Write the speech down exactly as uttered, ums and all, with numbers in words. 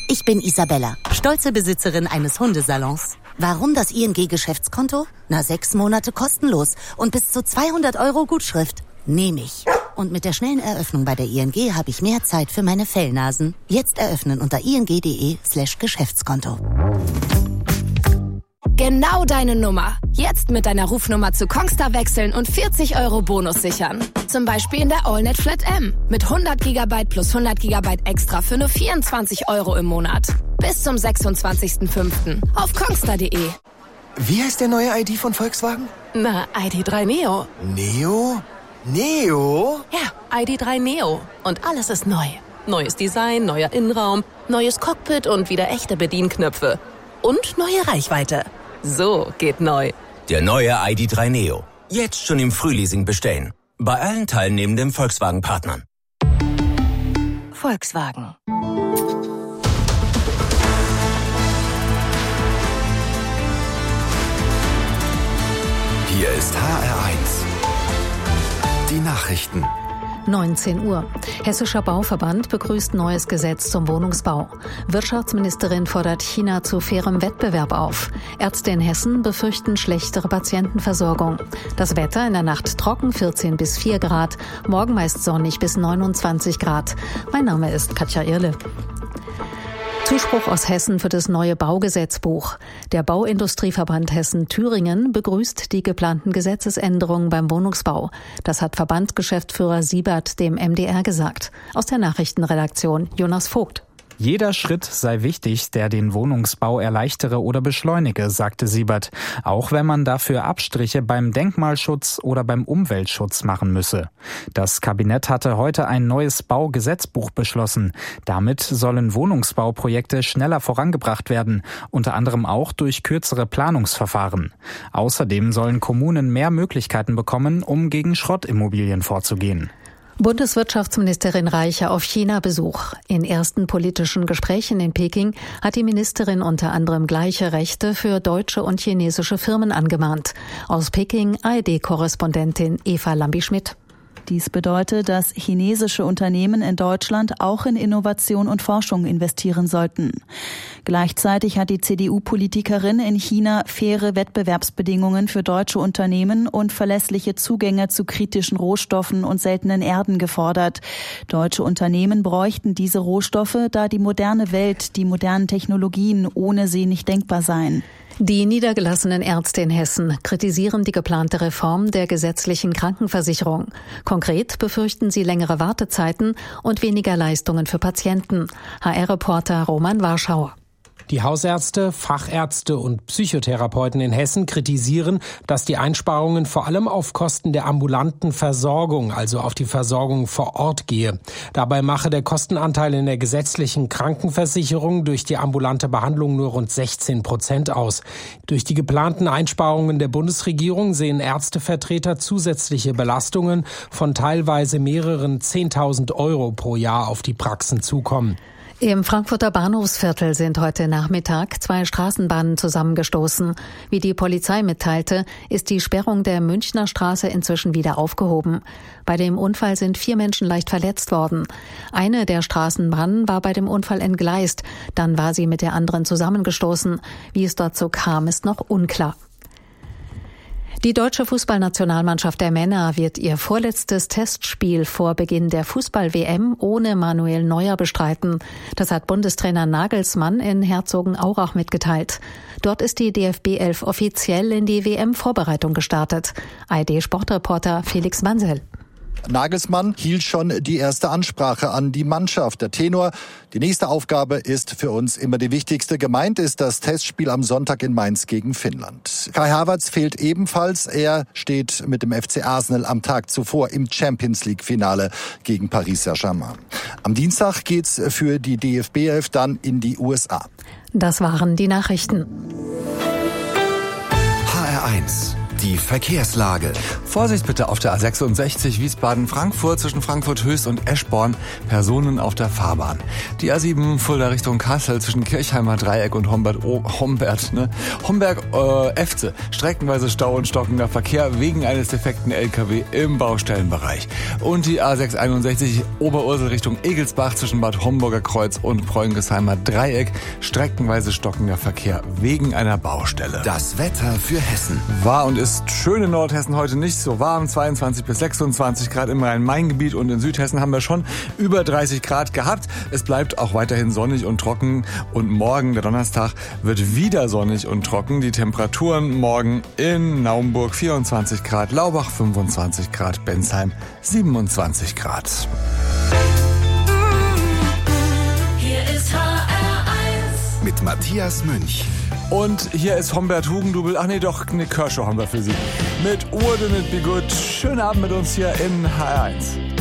Ich bin Isabella, stolze Besitzerin eines Hundesalons. Warum das I N G-Geschäftskonto? Na, sechs Monate kostenlos und bis zu zweihundert Euro Gutschrift. Nehme ich. Und mit der schnellen Eröffnung bei der I N G habe ich mehr Zeit für meine Fellnasen. Jetzt eröffnen unter ing.de slash Geschäftskonto. Genau deine Nummer. Jetzt mit deiner Rufnummer zu Kongstar wechseln und vierzig Euro Bonus sichern. Zum Beispiel in der AllNet Flat M mit hundert Gigabyte plus hundert Gigabyte extra für nur vierundzwanzig Euro im Monat. Bis zum sechsundzwanzigsten fünften auf kongstar punkt de. Wie heißt der neue I D von Volkswagen? Na, I D drei Neo. Neo? Neo? Ja, I D drei Neo. Und alles ist neu. Neues Design, neuer Innenraum, neues Cockpit und wieder echte Bedienknöpfe. Und neue Reichweite. So geht neu. Der neue I D drei Neo. Jetzt schon im Frühleasing bestellen. Bei allen teilnehmenden Volkswagen-Partnern. Volkswagen. Hier ist H R eins. Die Nachrichten. neunzehn Uhr. Hessischer Bauverband begrüßt neues Gesetz zum Wohnungsbau. Wirtschaftsministerin fordert China zu fairem Wettbewerb auf. Ärzte in Hessen befürchten schlechtere Patientenversorgung. Das Wetter in der Nacht trocken, vierzehn bis vier Grad. Morgen meist sonnig bis neunundzwanzig Grad. Mein Name ist Katja Irle. Zuspruch aus Hessen für das neue Baugesetzbuch. Der Bauindustrieverband Hessen-Thüringen begrüßt die geplanten Gesetzesänderungen beim Wohnungsbau. Das hat Verbandsgeschäftsführer Siebert dem M D R gesagt. Aus der Nachrichtenredaktion Jonas Vogt. Jeder Schritt sei wichtig, der den Wohnungsbau erleichtere oder beschleunige, sagte Siebert. Auch wenn man dafür Abstriche beim Denkmalschutz oder beim Umweltschutz machen müsse. Das Kabinett hatte heute ein neues Baugesetzbuch beschlossen. Damit sollen Wohnungsbauprojekte schneller vorangebracht werden, unter anderem auch durch kürzere Planungsverfahren. Außerdem sollen Kommunen mehr Möglichkeiten bekommen, um gegen Schrottimmobilien vorzugehen. Bundeswirtschaftsministerin Reiche auf China-Besuch. In ersten politischen Gesprächen in Peking hat die Ministerin unter anderem gleiche Rechte für deutsche und chinesische Firmen angemahnt. Aus Peking A R D-Korrespondentin Eva Lambi-Schmidt. Dies bedeutet, dass chinesische Unternehmen in Deutschland auch in Innovation und Forschung investieren sollten. Gleichzeitig hat die C D U-Politikerin in China faire Wettbewerbsbedingungen für deutsche Unternehmen und verlässliche Zugänge zu kritischen Rohstoffen und seltenen Erden gefordert. Deutsche Unternehmen bräuchten diese Rohstoffe, da die moderne Welt, die modernen Technologien ohne sie nicht denkbar seien. Die niedergelassenen Ärzte in Hessen kritisieren die geplante Reform der gesetzlichen Krankenversicherung. Konkret befürchten sie längere Wartezeiten und weniger Leistungen für Patienten. H R-Reporter Roman Warschauer. Die Hausärzte, Fachärzte und Psychotherapeuten in Hessen kritisieren, dass die Einsparungen vor allem auf Kosten der ambulanten Versorgung, also auf die Versorgung vor Ort gehe. Dabei mache der Kostenanteil in der gesetzlichen Krankenversicherung durch die ambulante Behandlung nur rund sechzehn Prozent aus. Durch die geplanten Einsparungen der Bundesregierung sehen Ärztevertreter zusätzliche Belastungen von teilweise mehreren zehntausend Euro pro Jahr auf die Praxen zukommen. Im Frankfurter Bahnhofsviertel sind heute Nachmittag zwei Straßenbahnen zusammengestoßen. Wie die Polizei mitteilte, ist die Sperrung der Münchner Straße inzwischen wieder aufgehoben. Bei dem Unfall sind vier Menschen leicht verletzt worden. Eine der Straßenbahnen war bei dem Unfall entgleist, dann war sie mit der anderen zusammengestoßen. Wie es dazu kam, ist noch unklar. Die deutsche Fußballnationalmannschaft der Männer wird ihr vorletztes Testspiel vor Beginn der Fußball-W M ohne Manuel Neuer bestreiten. Das hat Bundestrainer Nagelsmann in Herzogenaurach mitgeteilt. Dort ist die D F B elf offiziell in die W M-Vorbereitung gestartet. A R D-Sportreporter Felix Mansell. Nagelsmann hielt schon die erste Ansprache an die Mannschaft. Der Tenor: Die nächste Aufgabe ist für uns immer die wichtigste. Gemeint ist das Testspiel am Sonntag in Mainz gegen Finnland. Kai Havertz fehlt ebenfalls. Er steht mit dem F C Arsenal am Tag zuvor im Champions-League-Finale gegen Paris Saint-Germain. Am Dienstag geht's für die D F B elf dann in die U S A. Das waren die Nachrichten. H R eins. Die Verkehrslage. Vorsicht bitte auf der A sechsundsechzig Wiesbaden-Frankfurt zwischen Frankfurt Höchst und Eschborn. Personen auf der Fahrbahn. Die A sieben Fulda Richtung Kassel zwischen Kirchheimer Dreieck und Hombert, oh, Hombert, ne? Homberg-Efze. Äh, Streckenweise Stau und stockender Verkehr wegen eines defekten L K W im Baustellenbereich. Und die A sechshunderteinundsechzig Oberursel Richtung Egelsbach zwischen Bad Homburger Kreuz und Preungesheimer Dreieck. Streckenweise stockender Verkehr wegen einer Baustelle. Das Wetter für Hessen. War und ist schön in Nordhessen heute nicht so warm. zweiundzwanzig bis sechsundzwanzig Grad im Rhein-Main-Gebiet und in Südhessen haben wir schon über dreißig Grad gehabt. Es bleibt auch weiterhin sonnig und trocken. Und morgen, der Donnerstag, wird wieder sonnig und trocken. Die Temperaturen morgen in Naumburg vierundzwanzig Grad, Laubach fünfundzwanzig Grad, Bensheim siebenundzwanzig Grad. Hier ist H R eins mit Matthias Münch. Und hier ist Hombert Hugendubel. Ach nee, doch, eine Kershaw haben wir für Sie. Mit Urde, mit Be Good. Schönen Abend mit uns hier in H R eins.